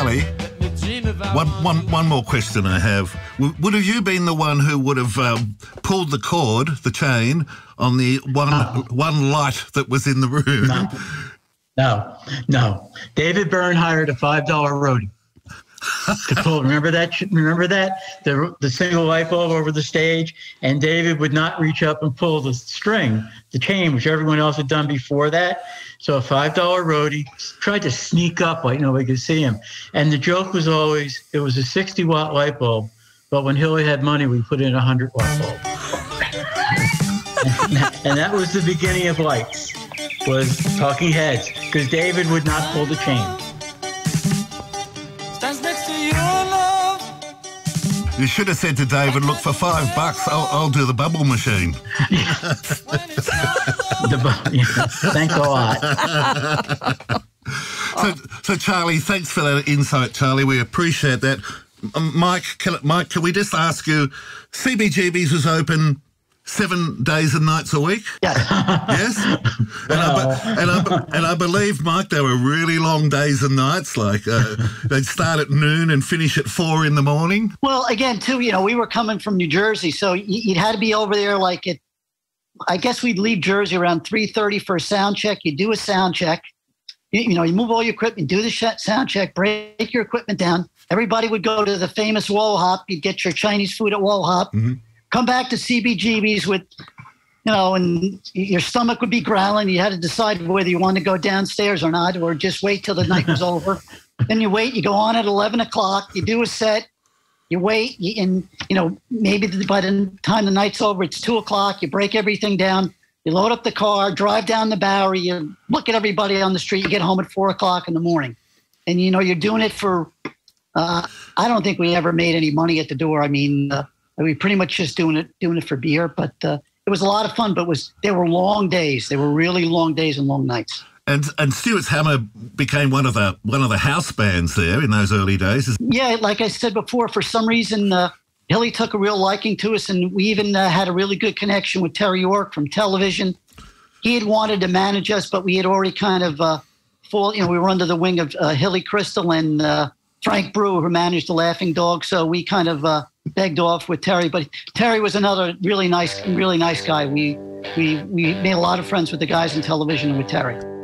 Charlie, one more question I have. Would have you been the one who would have pulled the cord, the chain, on the one light that was in the room? No. David Byrne hired a $5 roadie to pull. Remember that? The single light bulb over the stage, and David would not reach up and pull the string, the chain, which everyone else had done before that. So a $5 roadie tried to sneak up like nobody could see him. And the joke was always, it was a 60-watt light bulb, but when Hilly had money, we put in a 100-watt bulb. And that was the beginning of lights, was Talking Heads, because David would not pull the chain. Stands next to your love. You should have said to David, look, for $5, I'll do the bubble machine. Thanks a lot. So Charlie, thanks for that insight, Charlie. We appreciate that. Mike, can we just ask you, CBGB's was open 7 days and nights a week? Yes? And I believe, Mike, they were really long days and nights. Like they'd start at noon and finish at 4 in the morning. Well, again, too, we were coming from New Jersey, so you'd had to be over there I guess we'd leave Jersey around 3:30 for a sound check. You do a sound check. You move all your equipment, do the sound check, break your equipment down. Everybody would go to the famous Wall Hop. You'd get your Chinese food at Wall Hop. Mm-hmm. Come back to CBGB's with, and your stomach would be growling. You had to decide whether you wanted to go downstairs or not, or just wait till the night was over. Then you wait. You go on at 11 o'clock. You do a set. You wait, and maybe by the time the night's over, it's 2 o'clock. You break everything down. You load up the car, drive down the Bowery. You look at everybody on the street. You get home at 4 o'clock in the morning, and you're doing it for. I don't think we ever made any money at the door. I mean, we pretty much just doing it for beer. But it was a lot of fun. But they were long days. They were really long days and long nights. And Stuart's Hammer became one of the house bands there in those early days. Yeah, like I said before, for some reason, Hilly took a real liking to us, and we even had a really good connection with Terry York from television. He had wanted to manage us, but we had already kind of we were under the wing of Hilly Crystal and Frank Brewer, who managed the Laughing Dog. So we kind of begged off with Terry, but Terry was another really nice guy. We made a lot of friends with the guys in television and with Terry.